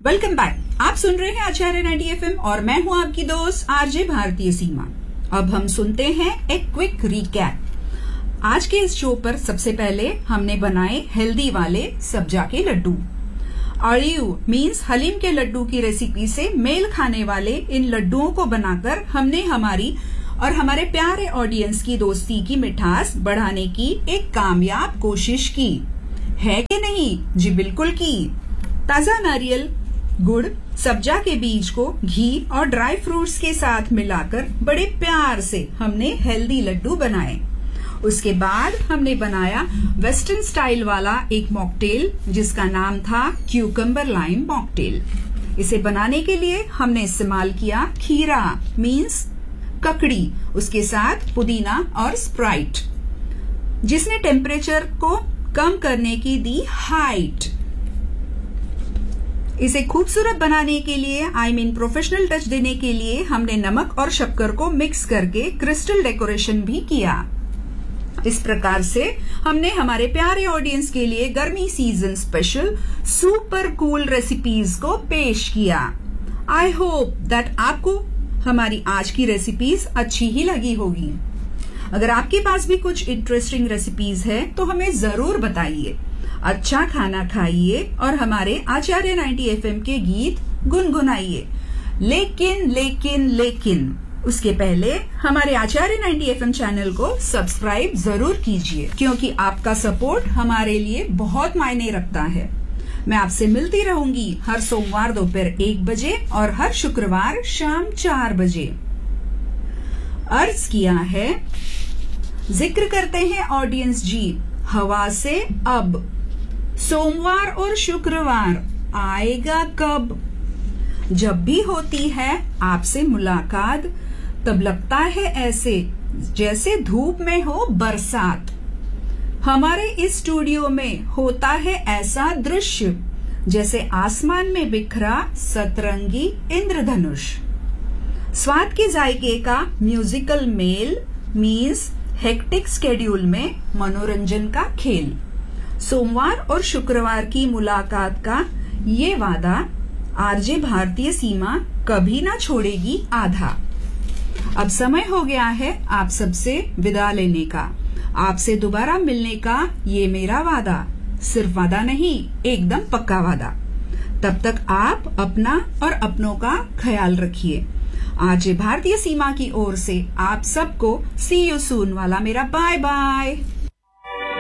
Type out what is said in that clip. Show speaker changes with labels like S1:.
S1: Welcome back. आप सुन रहे हैं आचार्य 90 FM और मैं हूं आपकी दोस्त आरजे भारतीय सीमा। अब हम सुनते हैं एक क्विक रिकैप। आज के इस शो पर सबसे पहले हमने बनाए हेल्दी वाले सब्जा के लड्डू। अड़ियू मीन्स हलीम के लड्डू की रेसिपी से मेल खाने वाले इन लड्डुओं को बनाकर हमने हमारी और हमारे प्यारे ऑडियंस की दोस्ती की मिठास बढ़ाने की एक कामयाब कोशिश की है कि नहीं? जी बिल्कुल की। ताजा नारियल, गुड़, सब्जा के बीज को घी और ड्राई फ्रूट्स के साथ मिलाकर बड़े प्यार से हमने हेल्दी लड्डू बनाए। उसके बाद हमने बनाया वेस्टर्न स्टाइल वाला एक मॉकटेल जिसका नाम था क्यूकम्बर लाइम मॉकटेल। इसे बनाने के लिए हमने इस्तेमाल किया खीरा मीन्स ककड़ी, उसके साथ पुदीना और स्प्राइट, जिसने टेम्परेचर को कम करने की दी हाइट। इसे खूबसूरत बनाने के लिए प्रोफेशनल टच देने के लिए हमने नमक और शक्कर को मिक्स करके क्रिस्टल डेकोरेशन भी किया। इस प्रकार से हमने हमारे प्यारे ऑडियंस के लिए गर्मी season special super cool recipes को पेश किया। आई होप दैट आपको हमारी आज की रेसिपीज अच्छी ही लगी होगी। अगर आपके पास भी कुछ इंटरेस्टिंग रेसिपीज है तो हमें जरूर बताइए। अच्छा खाना खाइए और हमारे आचार्य 90 FM के गीत गुनगुनाइए। लेकिन उसके पहले हमारे आचार्य 90 FM चैनल को सब्सक्राइब जरूर कीजिए, क्योंकि आपका सपोर्ट हमारे लिए बहुत मायने रखता है। मैं आपसे मिलती रहूंगी हर सोमवार दोपहर 1 बजे और हर शुक्रवार शाम 4 बजे। अर्ज किया है, जिक्र करते हैं ऑडियंस जी हवा से अब, सोमवार और शुक्रवार आएगा कब? जब भी होती है आपसे मुलाकात तब लगता है ऐसे जैसे धूप में हो बरसात। हमारे इस स्टूडियो में होता है ऐसा दृश्य जैसे आसमान में बिखरा सतरंगी इंद्रधनुष। स्वाद के जायके का musical mail means hectic schedule में मनोरंजन का खेल। सोमवार और शुक्रवार की मुलाकात का ये वादा आरजे भारतीय सीमा कभी ना छोड़ेगी आधा। अब समय हो गया है आप सबसे विदा लेने का, आपसे दोबारा मिलने का ये मेरा वादा। सिर्फ वादा नहीं, एकदम पक्का वादा। तब तक आप अपना और अपनों का ख्याल रखिए। आज भारतीय सीमा की ओर से आप सबको सी यू सून वाला मेरा बाय बाय।